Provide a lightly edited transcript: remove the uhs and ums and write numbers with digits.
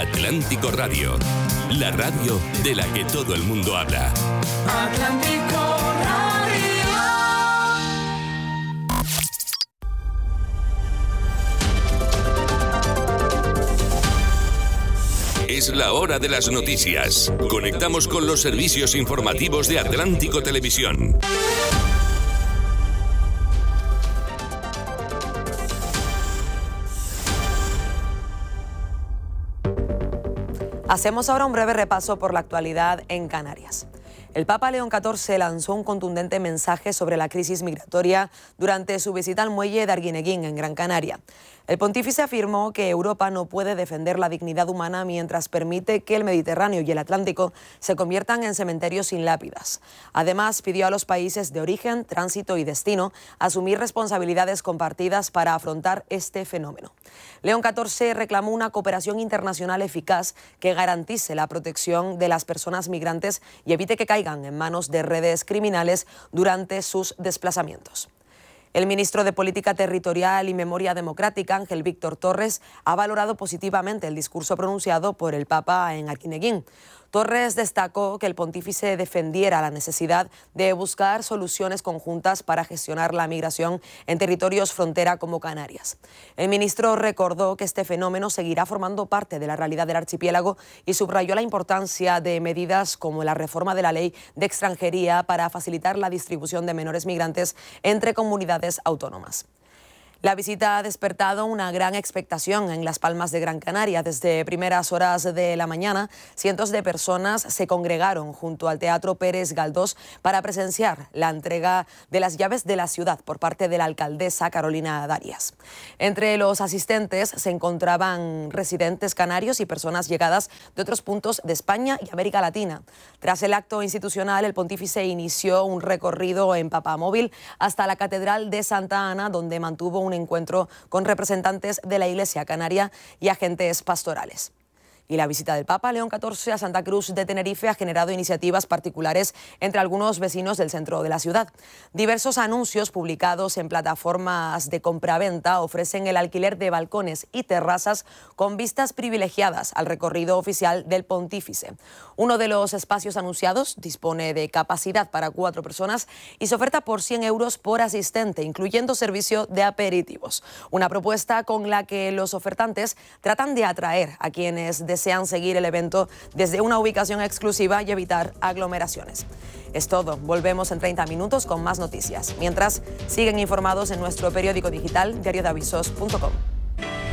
Atlántico Radio, la radio de la que todo el mundo habla. Atlántico Radio. Es la hora de las noticias. Conectamos con los servicios informativos de Atlántico Televisión. Hacemos ahora un breve repaso por la actualidad en Canarias. El Papa León XIV lanzó un contundente mensaje sobre la crisis migratoria durante su visita al muelle de Arguineguín, en Gran Canaria. El pontífice afirmó que Europa no puede defender la dignidad humana mientras permite que el Mediterráneo y el Atlántico se conviertan en cementerios sin lápidas. Además, pidió a los países de origen, tránsito y destino asumir responsabilidades compartidas para afrontar este fenómeno. León XIV reclamó una cooperación internacional eficaz que garantice la protección de las personas migrantes y evite que caigan en manos de redes criminales durante sus desplazamientos. El ministro de Política Territorial y Memoria Democrática, Ángel Víctor Torres, ha valorado positivamente el discurso pronunciado por el Papa en Arguineguín. Torres destacó que el pontífice defendiera la necesidad de buscar soluciones conjuntas para gestionar la migración en territorios frontera como Canarias. El ministro recordó que este fenómeno seguirá formando parte de la realidad del archipiélago y subrayó la importancia de medidas como la reforma de la ley de extranjería para facilitar la distribución de menores migrantes entre comunidades autónomas. La visita ha despertado una gran expectación en Las Palmas de Gran Canaria. Desde primeras horas de la mañana, cientos de personas se congregaron junto al Teatro Pérez Galdós para presenciar la entrega de las llaves de la ciudad por parte de la alcaldesa Carolina Darias. Entre los asistentes se encontraban residentes canarios y personas llegadas de otros puntos de España y América Latina. Tras el acto institucional, el pontífice inició un recorrido en papamóvil hasta la Catedral de Santa Ana, donde mantuvo un encuentro con representantes de la Iglesia Canaria y agentes pastorales. Y la visita del Papa León XIV a Santa Cruz de Tenerife ha generado iniciativas particulares entre algunos vecinos del centro de la ciudad. Diversos anuncios publicados en plataformas de compraventa ofrecen el alquiler de balcones y terrazas con vistas privilegiadas al recorrido oficial del pontífice. Uno de los espacios anunciados dispone de capacidad para 4 personas y se oferta por 100 euros por asistente, incluyendo servicio de aperitivos. Una propuesta con la que los ofertantes tratan de atraer a quienes desean seguir el evento desde una ubicación exclusiva y evitar aglomeraciones. Es todo. Volvemos en 30 minutos con más noticias. Mientras, siguen informados en nuestro periódico digital diariodeavisos.com.